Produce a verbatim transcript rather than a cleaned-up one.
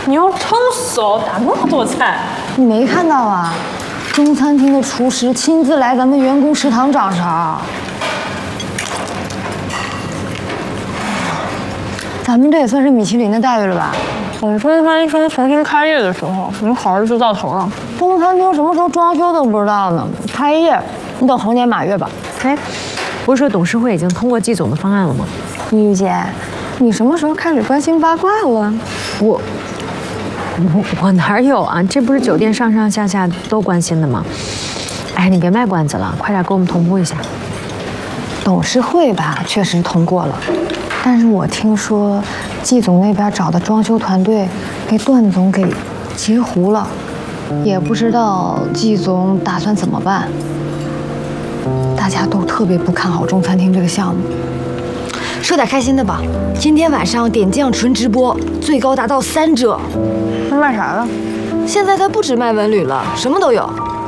你要撑死了，打那么多菜， 你没看到啊？中餐厅的厨师亲自来咱们员工食堂掌勺。咱们这也算是米其林的待遇了吧？ 我中餐厅重新开业的时候，你好日子到头了。 中餐厅什么时候装修都不知道呢，开业你等猴年马月吧。 哎，不是说董事会已经通过季总的方案了吗？ 玉姐，你什么时候开始关心八卦了？ 我我我哪有啊？这不是酒店上上下下都关心的吗？哎，你别卖关子了，快点给我们同步一下。 董事会吧，确实通过了，但是我听说季总那边找的装修团队被段总给截胡了，也不知道季总打算怎么办。大家都特别不看好中餐厅这个项目。说点开心的吧，今天晚上点酱纯直播，最高达到三折。 那卖啥的？ 现在它不止卖文旅了，什么都有。